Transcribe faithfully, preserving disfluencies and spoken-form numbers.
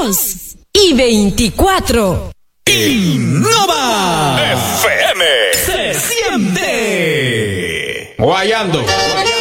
veintidós y veinticuatro. Innova F M. se siente. Guayando.